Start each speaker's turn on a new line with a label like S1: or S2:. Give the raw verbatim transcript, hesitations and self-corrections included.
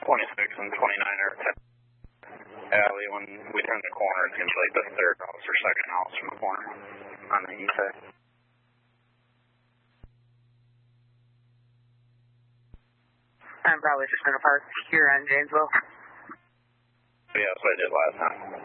S1: twenty-six and twenty-nine are alley. When we turn the corner, it's going to be like the third house or second house from the corner on the east side.
S2: I'm probably just going to park here on Janesville.
S1: Yeah, that's what I did last time.